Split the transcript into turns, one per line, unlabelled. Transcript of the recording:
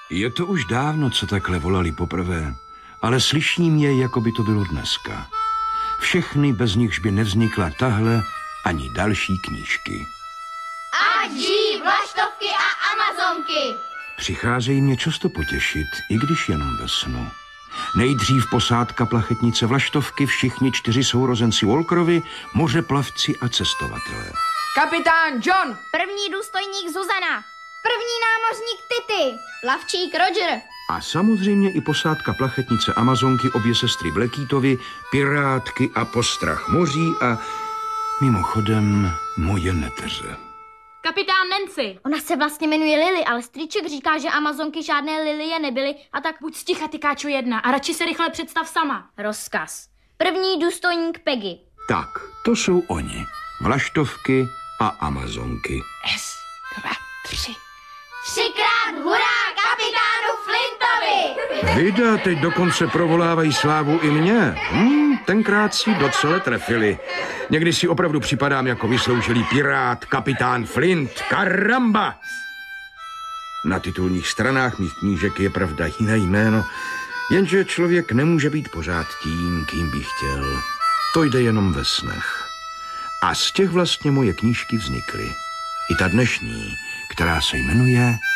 Je to už dávno, co takhle volali poprvé, ale slyším je, jako by to bylo dneska. Všechny, bez nichž by nevznikla tahle ani další knížky.
Ať žijí vlaštovky a amazonky!
Přicházejí mě často potěšit, i když jenom ve snu. Nejdřív posádka plachetnice Vlaštovky, všichni 4 sourozenci Walkerovi, mořeplavci a cestovatelé.
Kapitán John!
První důstojník Zuzana! První námořník Tity! Plavčík Roger!
A samozřejmě i posádka plachetnice Amazonky, obě sestry Blackheatovy, pirátky a postrach moří a mimochodem moje neteře.
Kapitán Nancy.
Ona se vlastně jmenuje Lily, ale strýček říká, že amazonky žádné Lilie nebyly a tak
Buď sticha, ty káčo 1 a radši se rychle představ sama.
rozkaz. První důstojník Peggy.
Tak, to jsou oni. Vlaštovky a Amazonky.
1, 2, 3.
3krát hurá kapitánu Flintovi!
Vida, teď dokonce provolávají slávu i mě. Tenkrát si docela trefili. Někdy si opravdu připadám jako vysloužilý pirát, kapitán Flint. Karamba! Na titulních stranách mých knížek je pravda jiné jméno, jenže člověk nemůže být pořád tím, kým by chtěl. To jde jenom ve snech. A z těch vlastně moje knížky vznikly. I ta dnešní, která se jmenuje